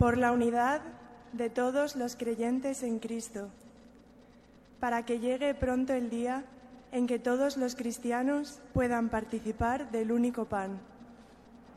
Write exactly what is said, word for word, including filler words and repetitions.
por la unidad de todos los creyentes en Cristo, para que llegue pronto el día en que todos los cristianos puedan participar del único pan.